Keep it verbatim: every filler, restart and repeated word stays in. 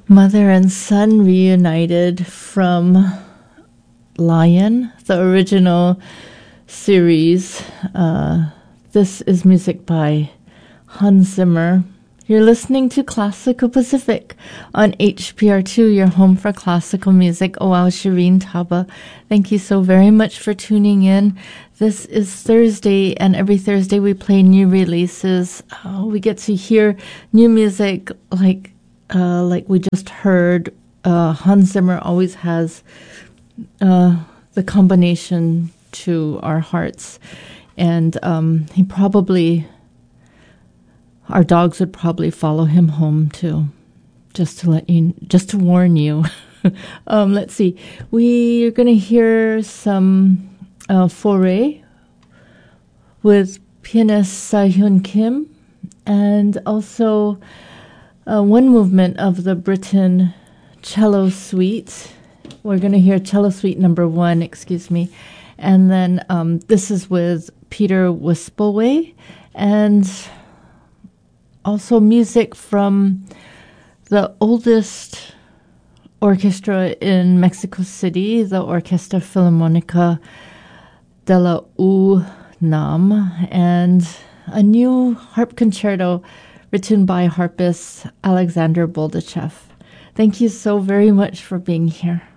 Mother and son reunited from Lion, the original series. Uh, this is music by Hans Zimmer. You're listening to Classical Pacific on H P R two, your home for classical music. Oh, wow, Shireen Taba, thank you so very much for tuning in. This is Thursday, and every Thursday we play new releases. Uh, we get to hear new music like uh, like we just heard. Uh, Hans Zimmer always has uh, the combination to our hearts, and um, he probably... Our dogs would probably follow him home too, just to let you, just to warn you. um, let's see. We are going to hear some uh, foray with pianist Sahyun Kim, and also uh, one movement of the Britten Cello Suite. We're going to hear Cello Suite number one, excuse me, and then um, this is with Peter Wispelwey, and also music from the oldest orchestra in Mexico City, the Orquesta Filarmónica de la U N A M, and a new harp concerto written by harpist Alexander Boldachev. Thank you so very much for being here.